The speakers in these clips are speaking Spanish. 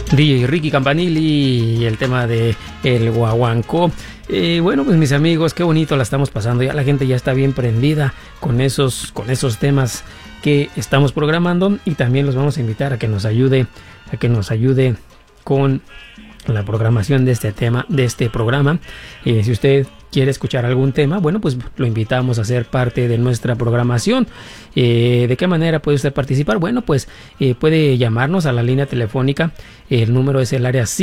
DJ Ricky Campanili y el tema de El Guaguancó. Bueno, pues mis amigos, qué bonito la estamos pasando. Ya la gente ya está bien prendida con esos temas que estamos programando, y también los vamos a invitar a que nos ayude con la programación de este tema, de este programa. Si usted quiere escuchar algún tema, bueno, pues lo invitamos a ser parte de nuestra programación. ¿De qué manera puede usted participar? Bueno, pues puede llamarnos a la línea telefónica. El número es el área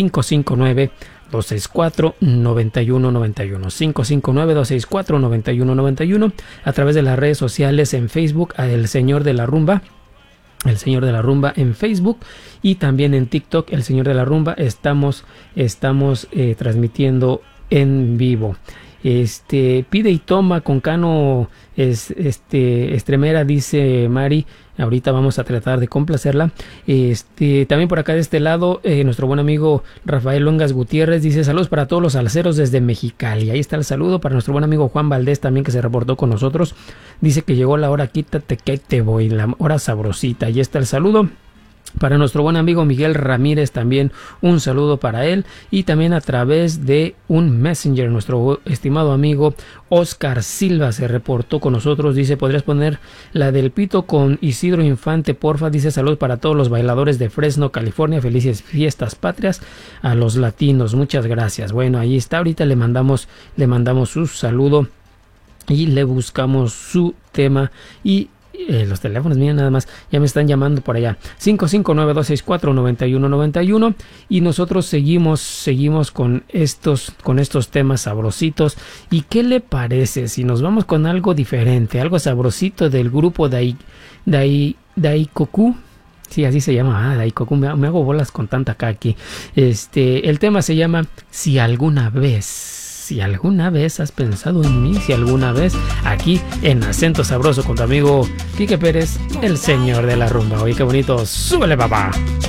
559-264-9191. 559-264-9191. A través de las redes sociales, en Facebook, El Señor de la Rumba. El Señor de la Rumba en Facebook, y también en TikTok, El Señor de la Rumba. Estamos transmitiendo en vivo. Pide y toma con Cano Estremera, dice Mari. Ahorita vamos a tratar de complacerla. También por acá de este lado, nuestro buen amigo Rafael Longas Gutiérrez dice: saludos para todos los salseros desde Mexicali. Ahí está el saludo para nuestro buen amigo Juan Valdés también, que se reportó con nosotros. Dice que llegó la hora quítate que te voy, la hora sabrosita. Ahí está el saludo. Para nuestro buen amigo Miguel Ramírez también un saludo para él, y también a través de un Messenger nuestro estimado amigo Oscar Silva se reportó con nosotros. Dice: ¿podrías poner la del Pito con Isidro Infante, porfa? Dice: salud para todos los bailadores de Fresno, California, felices fiestas patrias a los latinos, muchas gracias. Bueno, ahí está, ahorita le mandamos su saludo y le buscamos su tema. Y los teléfonos, miren nada más, ya me están llamando por allá, 559-264-9191, y nosotros seguimos con estos temas sabrositos. ¿Y qué le parece si nos vamos con algo diferente, algo sabrosito del grupo Daikoku? Sí, así se llama, Daikoku, me hago bolas con tanta acá aquí. El tema se llama Si alguna vez has pensado en mí, si alguna vez, aquí en Acento Sabroso con tu amigo Quique Pérez, el Señor de la Rumba. Oye, qué bonito, súbele, papá.